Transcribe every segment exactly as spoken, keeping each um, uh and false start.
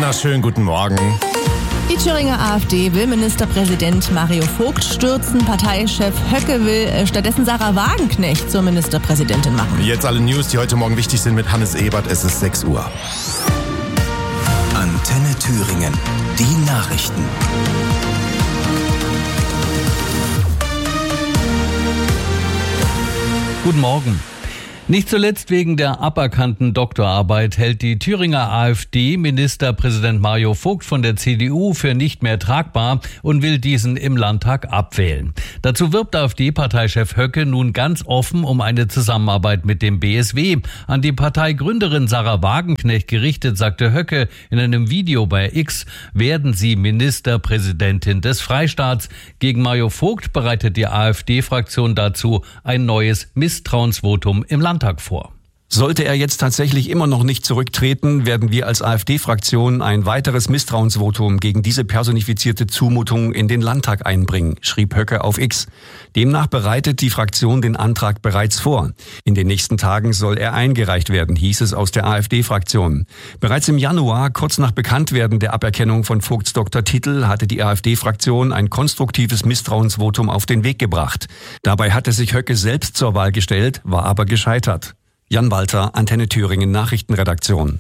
wunderschönen guten Morgen. Die Thüringer AfD will Ministerpräsident Mario Vogt stürzen. Parteichef Höcke will stattdessen Sarah Wagenknecht zur Ministerpräsidentin machen. Jetzt alle News, die heute Morgen wichtig sind mit Hannes Ebert. Es ist sechs Uhr. Antenne Thüringen. Die Nachrichten. Guten Morgen. Nicht zuletzt wegen der aberkannten Doktorarbeit hält die Thüringer AfD Ministerpräsident Mario Vogt von der C D U für nicht mehr tragbar und will diesen im Landtag abwählen. Dazu wirbt AfD-Parteichef Höcke nun ganz offen um eine Zusammenarbeit mit dem B S W. An die Parteigründerin Sarah Wagenknecht gerichtet, sagte Höcke in einem Video bei X, werden Sie Ministerpräsidentin des Freistaats. Gegen Mario Vogt bereitet die AfD-Fraktion dazu ein neues Misstrauensvotum im Landtag vor. Sollte er jetzt tatsächlich immer noch nicht zurücktreten, werden wir als AfD-Fraktion ein weiteres Misstrauensvotum gegen diese personifizierte Zumutung in den Landtag einbringen, schrieb Höcke auf X. Demnach bereitet die Fraktion den Antrag bereits vor. In den nächsten Tagen soll er eingereicht werden, hieß es aus der AfD-Fraktion. Bereits im Januar, kurz nach Bekanntwerden der Aberkennung von Vogts Doktortitel, hatte die AfD-Fraktion ein konstruktives Misstrauensvotum auf den Weg gebracht. Dabei hatte sich Höcke selbst zur Wahl gestellt, war aber gescheitert. Jan Walter, Antenne Thüringen Nachrichtenredaktion.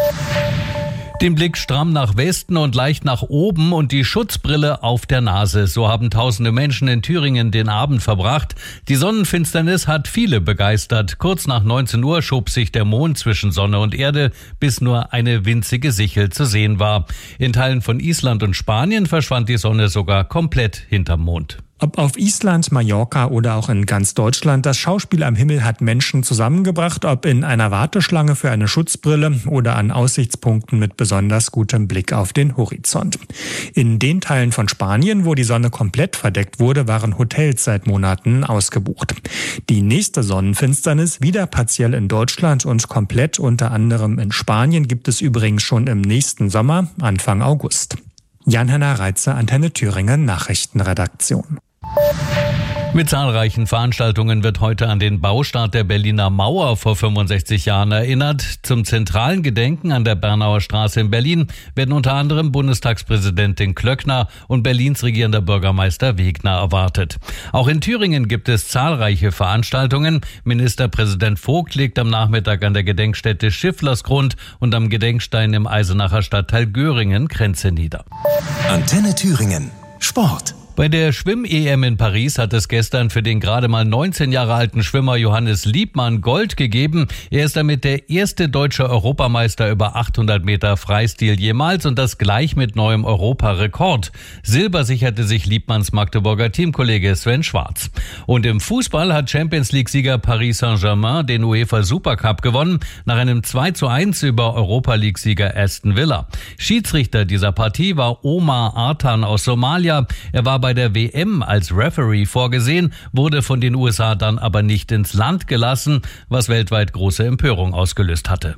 Den Blick stramm nach Westen und leicht nach oben und die Schutzbrille auf der Nase. So haben tausende Menschen in Thüringen den Abend verbracht. Die Sonnenfinsternis hat viele begeistert. Kurz nach neunzehn Uhr schob sich der Mond zwischen Sonne und Erde, bis nur eine winzige Sichel zu sehen war. In Teilen von Island und Spanien verschwand die Sonne sogar komplett hinterm Mond. Ob auf Island, Mallorca oder auch in ganz Deutschland, das Schauspiel am Himmel hat Menschen zusammengebracht, ob in einer Warteschlange für eine Schutzbrille oder an Aussichtspunkten mit besonders gutem Blick auf den Horizont. In den Teilen von Spanien, wo die Sonne komplett verdeckt wurde, waren Hotels seit Monaten ausgebucht. Die nächste Sonnenfinsternis, wieder partiell in Deutschland und komplett unter anderem in Spanien, gibt es übrigens schon im nächsten Sommer, Anfang August. Jan-Henner Reitze, Antenne Thüringen Nachrichtenredaktion. Mit zahlreichen Veranstaltungen wird heute an den Baustart der Berliner Mauer vor fünfundsechzig Jahren erinnert. Zum zentralen Gedenken an der Bernauer Straße in Berlin werden unter anderem Bundestagspräsidentin Klöckner und Berlins regierender Bürgermeister Wegner erwartet. Auch in Thüringen gibt es zahlreiche Veranstaltungen. Ministerpräsident Vogt legt am Nachmittag an der Gedenkstätte Schifflersgrund und am Gedenkstein im Eisenacher Stadtteil Göringen Kränze nieder. Antenne Thüringen Sport. Bei der Schwimm-E M in Paris hat es gestern für den gerade mal neunzehn Jahre alten Schwimmer Johannes Liebmann Gold gegeben. Er ist damit der erste deutsche Europameister über achthundert Meter Freistil jemals und das gleich mit neuem Europarekord. Silber sicherte sich Liebmanns Magdeburger Teamkollege Sven Schwarz. Und im Fußball hat Champions-League-Sieger Paris Saint-Germain den UEFA Supercup gewonnen, nach einem zwei zu eins über Europa-League-Sieger Aston Villa. Schiedsrichter dieser Partie war Omar Artan aus Somalia. Er war bei Bei der W M als Referee vorgesehen, wurde von den U S A dann aber nicht ins Land gelassen, was weltweit große Empörung ausgelöst hatte.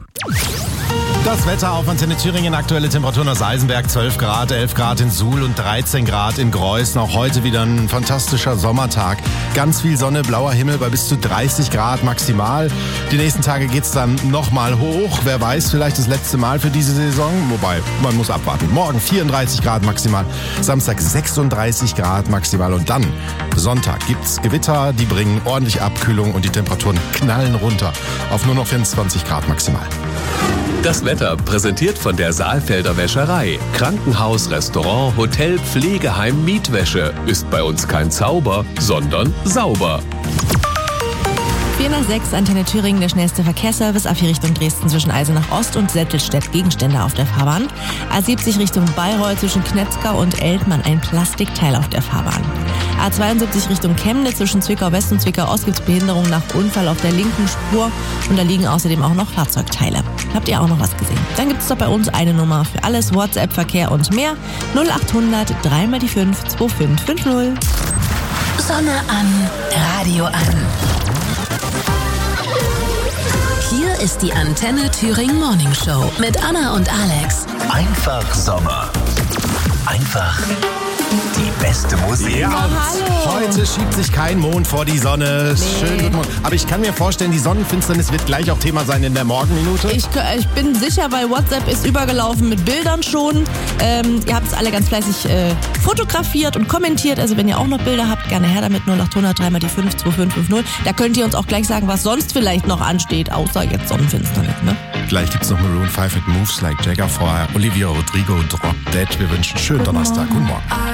Das Wetter auf Antenne Thüringen, aktuelle Temperaturen aus Eisenberg, zwölf Grad, elf Grad in Suhl und dreizehn Grad in Greußen. Auch heute wieder ein fantastischer Sommertag. Ganz viel Sonne, blauer Himmel bei bis zu dreißig Grad maximal. Die nächsten Tage geht's dann nochmal hoch. Wer weiß, vielleicht das letzte Mal für diese Saison. Wobei, man muss abwarten. Morgen vierunddreißig Grad maximal, Samstag sechsunddreißig Grad maximal und dann Sonntag gibt's Gewitter, die bringen ordentlich Abkühlung und die Temperaturen knallen runter auf nur noch vierundzwanzig Grad maximal. Das Wetter präsentiert von der Saalfelder Wäscherei. Krankenhaus, Restaurant, Hotel, Pflegeheim, Mietwäsche. Ist bei uns kein Zauber, sondern sauber. vier nach sechs, Antenne Thüringen, der schnellste Verkehrsservice. A vier Richtung Dresden zwischen Eisenach Ost und Settelstedt Gegenstände auf der Fahrbahn. A siebzig Richtung Bayreuth zwischen Knetzgau und Eltmann ein Plastikteil auf der Fahrbahn. A zweiundsiebzig Richtung Chemnitz zwischen Zwickau West und Zwickau Ost gibt es Behinderung nach Unfall auf der linken Spur und da liegen außerdem auch noch Fahrzeugteile. Habt ihr auch noch was gesehen? Dann gibt es doch bei uns eine Nummer für alles, WhatsApp, Verkehr und mehr. null achthundert, drei mal die fünf, zwei fünf fünf null. Sonne an, Radio an. Hier ist die Antenne Thüringen Morning Show mit Anna und Alex. Einfach Sommer. Einfach Die beste Musik. Ja, hallo. heute schiebt sich kein Mond vor die Sonne. Nee. Schönen guten Morgen. Aber ich kann mir vorstellen, die Sonnenfinsternis wird gleich auch Thema sein in der Morgenminute. Ich, ich bin sicher, weil WhatsApp ist übergelaufen mit Bildern schon. Ähm, ihr habt es alle ganz fleißig äh, fotografiert und kommentiert. Also wenn ihr auch noch Bilder habt, gerne her damit. null acht hundert drei mal die fünf zwei fünf fünf null. Da könnt ihr uns auch gleich sagen, was sonst vielleicht noch ansteht, außer jetzt Sonnenfinsternis. Ne? Gleich gibt's noch Maroon fünf mit Moves Like Jagger, vorher Olivia Rodrigo, Drop Dead. Wir wünschen einen schönen Donnerstag. Guten Morgen.